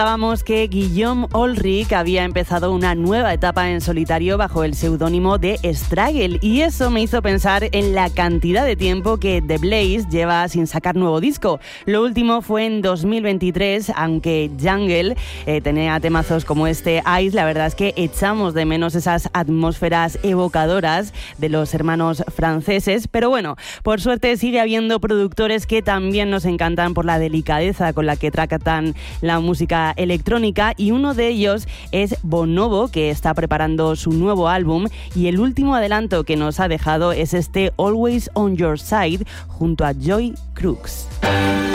Pensábamos que Guillaume Ulrich había empezado una nueva etapa en solitario bajo el seudónimo de Struggle, y eso me hizo pensar en la cantidad de tiempo que The Blaze lleva sin sacar nuevo disco. Lo último fue en 2023, aunque Jungle tenía temazos como este Ice. La verdad es que echamos de menos esas atmósferas evocadoras de los hermanos franceses, pero bueno, por suerte sigue habiendo productores que también nos encantan por la delicadeza con la que tratan la música electrónica, y uno de ellos es Bonobo, que está preparando su nuevo álbum, y el último adelanto que nos ha dejado es este Always on Your Side junto a Joy Crooks.